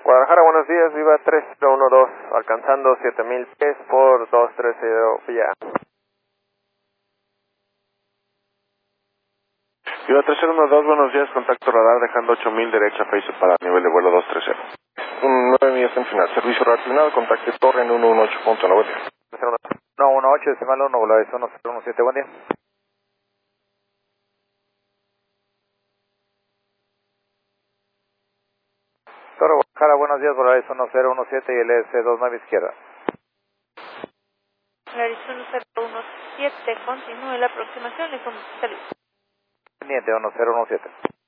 Guadalajara, buenos días, Viva 3012, alcanzando 7000 pies por 230 vía. Viva 3012, buenos días, contacto radar, dejando 8000 derecha, face para nivel de vuelo 230. 9 millas en final, servicio reaccionado, contacte torre en 118.9, buen día. 118, decimal 1, Volaris 1017, buen día. Torre Guadalajara, buenos días, Volaris 1017 y LS29 izquierda. Volaris 1017, continúe la aproximación y con servicio. Pendiente 1017.